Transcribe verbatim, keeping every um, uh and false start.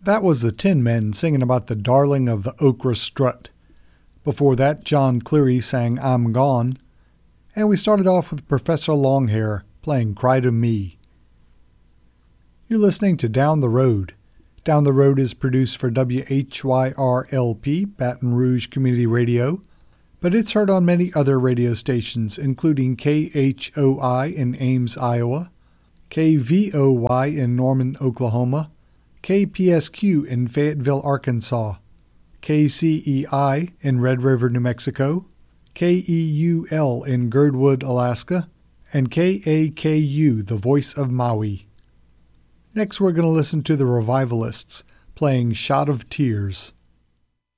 That was the Tin Men singing about the darling of the Okra Strut. Before that, John Cleary sang I'm Gone. And we started off with Professor Longhair playing Cry to Me. You're listening to Down the Road. Down the Road is produced for W H Y R L P, Baton Rouge Community Radio, but it's heard on many other radio stations, including K H O I in Ames, Iowa, K V O Y in Norman, Oklahoma, K P S Q in Fayetteville, Arkansas, K C E I in Red River, New Mexico, K E U L in Girdwood, Alaska, and K A K U, the Voice of Maui. Next we're going to listen to the Revivalists playing Shot of Tears.